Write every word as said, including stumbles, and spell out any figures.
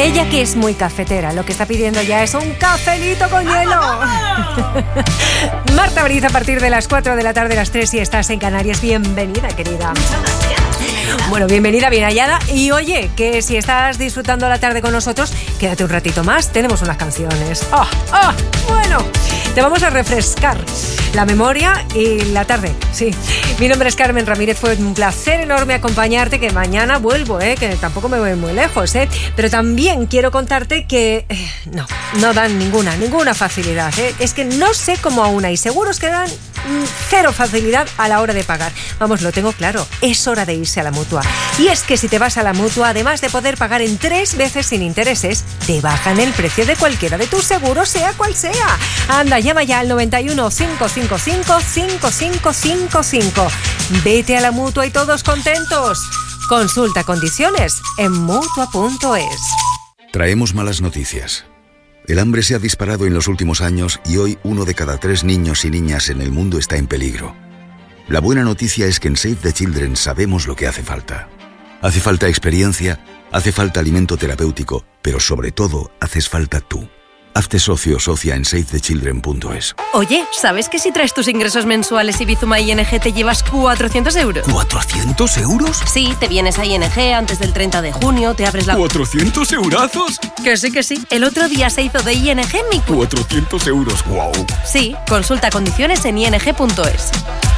Ella, que es muy cafetera, lo que está pidiendo ya es un cafelito con hielo. Marta Briz, a partir de las cuatro de la tarde, las tres, si estás en Canarias. Bienvenida, querida. Bueno, bienvenida, bien hallada. Y oye, que si estás disfrutando la tarde con nosotros, quédate un ratito más, tenemos unas canciones. ¡Ah! Oh, ¡Ah! Oh, bueno, te vamos a refrescar la memoria y la tarde, sí. Mi nombre es Carmen Ramírez, fue un placer enorme acompañarte, que mañana vuelvo, ¿eh? Que tampoco me voy muy lejos, ¿eh? Pero también quiero contarte que eh, no, no dan ninguna, ninguna facilidad, ¿eh? Es que no sé cómo aún hay seguros que dan mm, cero facilidad a la hora de pagar. Vamos, lo tengo claro, es hora de irse a la Mutua. Y es que si te vas a la Mutua, además de poder pagar en tres veces sin intereses, te bajan el precio de cualquiera de tus seguros, sea cual sea. Anda, llama ya al noventa y uno, cinco cinco cinco, cinco cinco cinco cinco. Vete a la Mutua y todos contentos. Consulta condiciones en mutua punto es. Traemos malas noticias. El hambre se ha disparado en los últimos años y hoy uno de cada tres niños y niñas en el mundo está en peligro. La buena noticia es que en Save the Children sabemos lo que hace falta. Hace falta experiencia, hace falta alimento terapéutico, pero sobre todo haces falta tú. Hazte socio o socia en save the children punto es. Oye, ¿sabes que si traes tus ingresos mensuales y Bizuma I N G te llevas cuatrocientos euros? ¿cuatrocientos euros? Sí, te vienes a I N G antes del treinta de junio, te abres la... ¿cuatrocientos eurazos? Que sí, que sí. El otro día se hizo de I N G mi... cuatrocientos euros, wow. Sí, consulta condiciones en i n g punto es.